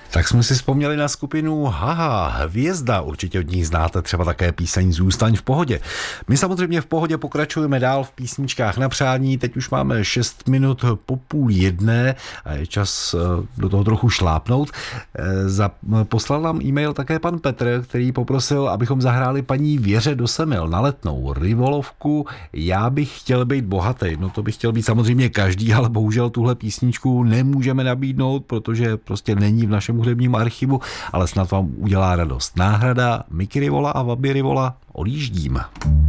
Tak jsme si vzpomněli na skupinu Haha, Hvězda, určitě od ní znáte třeba také píseň Zůstaň v pohodě. My samozřejmě v pohodě pokračujeme dál v písničkách na přání, teď už máme 6 minut po 12:30 a je čas do toho trochu šlápnout. Poslal nám e-mail také pan Petr, který poprosil, abychom zahráli paní Věře do Semil na Letnou Rivolovku Já bych chtěl být bohatý. No to by chtěl být samozřejmě každý, ale bohužel tuhle písničku nemůžeme nabídnout, protože prostě není v našem hudebním archivu, ale snad vám udělá radost. Náhrada Miky Rivola a Vaby Rivola Odjíždím.